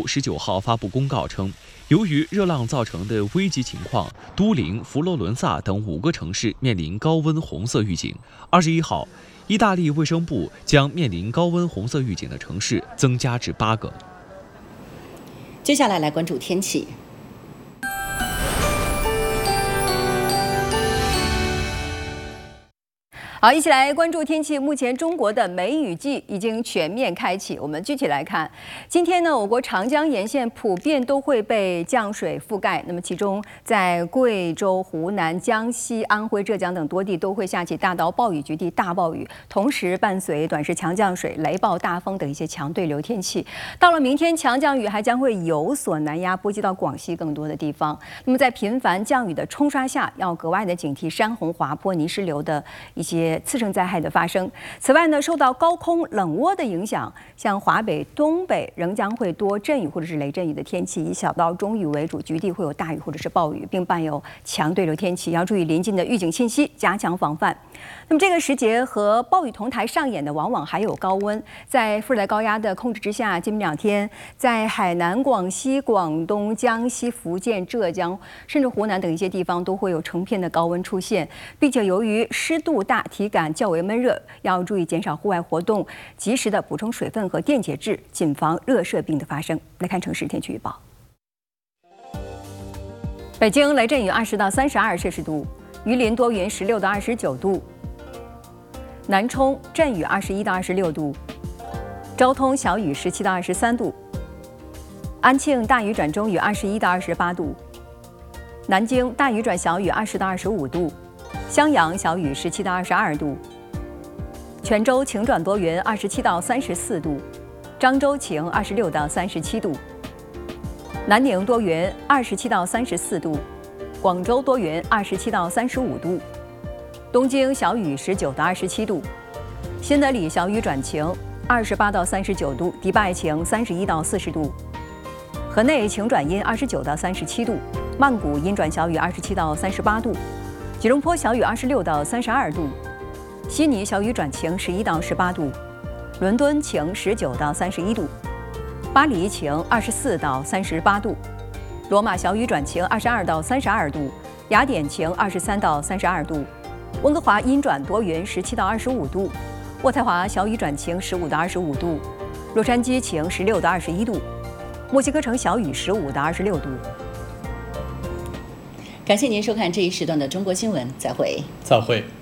19号发布公告称，由于热浪造成的危急情况，都灵、佛罗伦萨等5个城市面临高温红色预警。21号，意大利卫生部将面临高温红色预警的城市增加至8个。 接下来关注天气。好，一起来关注天气。目前中国的梅雨季已经全面开启。我们具体来看，今天呢，我国长江沿线普遍都会被降水覆盖。那么，其中在贵州、湖南、江西、安徽、浙江等多地都会下起大到暴雨局地大暴雨，同时伴随短时强降水、雷暴、大风等一些强对流天气。到了明天，强降雨还将会有所南压，波及到广西更多的地方。那么，在频繁降雨的冲刷下，要格外的警惕山洪、滑坡、泥石流的一些次生灾害的发生。此外呢，受到高空冷涡的影响，像华北、东北仍将会多阵雨或者是雷阵雨的天气，以小到中雨为主，局地会有大雨或者是暴雨，并伴有强对流天气，要注意临近的预警信息，加强防范。那么这个时节和暴雨同台上演的，往往还有高温。在副热带高压的控制之下，今明2天，在海南、广西、广东、江西、福建、浙江，甚至湖南等一些地方都会有成片的高温出现，并且由于湿度大，体感较为闷热，要注意减少户外活动，及时的补充水分和电解质，谨防热射病的发生。来看城市天气预报：北京雷阵雨20到32摄氏度，榆林多云16到29度，南充阵雨21到26度，昭通小雨17到23度，安庆大雨转中雨21到28度，南京大雨转小雨20到25度，襄阳小雨17到22度，泉州晴转多云27到34度，漳州晴26到37度，南宁多云27到34度，广州多云27到35度，东京小雨19到27度，新德里小雨转晴28到39度，迪拜晴31到40度，河内晴转阴29到37度，曼谷阴转小雨27到38度，吉隆坡小雨26到32度，悉尼小雨转晴11到18度，伦敦晴19到31度，巴黎晴24到38度，罗马小雨转晴22到32度，雅典晴23到32度，温哥华阴转多云17到25度，渥太华小雨转晴15到25度，洛杉矶晴16到21度，墨西哥城小雨15到26度。 感谢您收看这一时段的中国新闻，再会。 再会。